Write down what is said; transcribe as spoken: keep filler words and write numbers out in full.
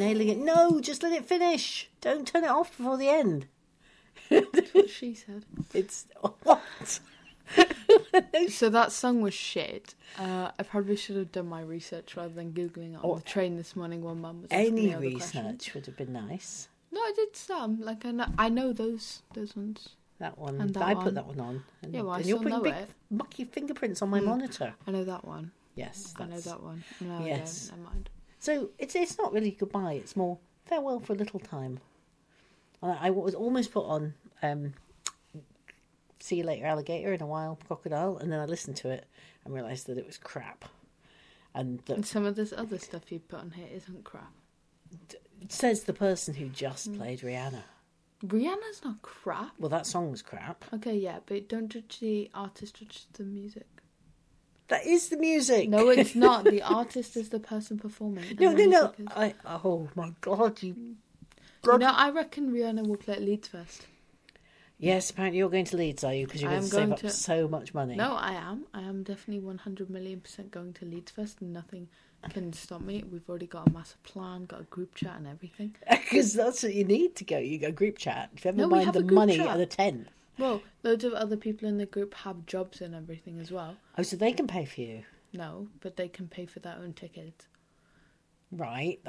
nailing it. No, just let it finish. Don't turn it off before the end. That's what she said. It's what? So that song was shit. Uh, I probably should have done my research rather than Googling it on Or the train this morning while Mum was asking Any me all the research questions. would have been nice. No, I did some. Like I know, I know those those ones. That one. And that I one. put that one on. And, Yeah, well, I and you're still putting know big it. mucky fingerprints on my Mm. monitor. I know that one. Yes, I know that's... that one. No, Yes. I don't. Never mind. So it's it's not really goodbye. It's more farewell for a little time. And I was almost put on um, See You Later Alligator in a while, Crocodile, and then I listened to it and realised that it was crap. And that And some of this other stuff you put on here isn't crap. says the person who just Mm. played Rihanna. Rihanna's not crap. Well, that song was crap. Okay, yeah, but don't judge the artist, judge the music. That is the music. No, it's not. The artist is the person performing. and No, the no, no. music is- I, oh my God, you. You know, I reckon Rihanna will play at Leeds Fest. Yes, apparently you're going to Leeds, are you? Because you're I going am to save going up to- so much money. No, I am. I am definitely one hundred million percent going to Leeds Fest, and nothing can stop me. We've already got a massive plan, got a group chat and everything. Because that's what you need to go. You go group chat. Never No, we mind have the a group money chat. and the tent. Well, loads of other people in the group have jobs and everything as well. Oh, so they can pay for you. No, but they can pay for their own tickets. Right.